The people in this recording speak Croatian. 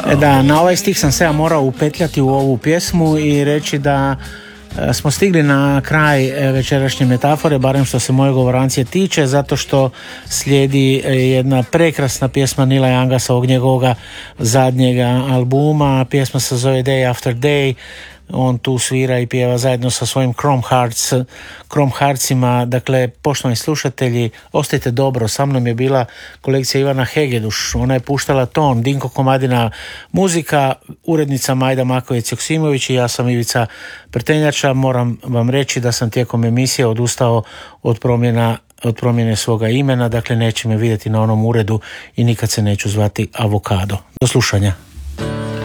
Da, na ovaj stih sam se ja morao upetljati u ovu pjesmu i reći da smo stigli na kraj večerašnje metafore, barem što se moje govorancije tiče, zato što slijedi jedna prekrasna pjesma Nila Younga sa ovog njegovoga zadnjega albuma. Pjesma se zove Day After Day. On tu svira i pjeva zajedno sa svojim Chrome Heartsima. Dakle, poštovani slušatelji, ostajte dobro. Sa mnom je bila kolekcija Ivana Hegeduš, ona je puštala ton, Dinko Komadina muzika, urednica Majda Maković-Joksimović i ja sam Ivica Prtenjača. Moram vam reći da sam tijekom emisije odustao od promjene svoga imena, dakle neće me vidjeti na onom uredu i nikad se neću zvati Avokado. Do slušanja.